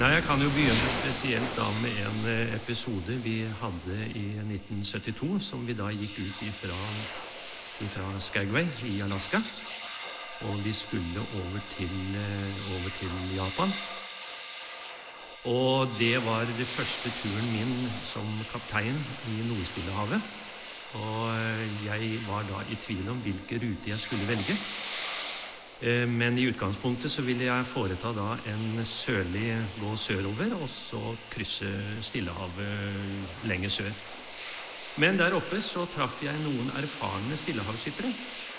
Nei, jeg kan jo begynne spesielt da med en episode vi hadde i 1972, som vi da gikk ut ifra Skagway i Alaska, og vi skulle over til Japan. Og det var det første turen min som kaptein i Nordstillehavet, og jeg var da i tvil om hvilke rute jeg skulle velge. Men i utgangspunktet så ville jeg foreta da en sørlig gå sørover, og så krysse Stillehavet lenger sør. Men der oppe så traff jeg noen erfarne stillehavsskipere,